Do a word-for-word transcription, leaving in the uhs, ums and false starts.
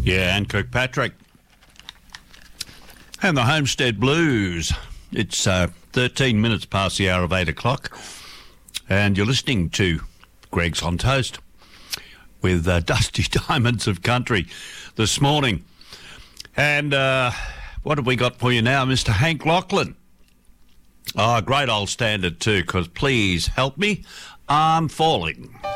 Yeah, and Kirkpatrick. And the Homestead Blues. It's uh, thirteen minutes past the hour of eight o'clock. And you're listening to Greg's on Toast with uh, Dusty Diamonds of Country this morning. And uh, what have we got for you now, Mister Hank Lachlan? Oh, great old standard too, because Please Help Me, I'm Falling.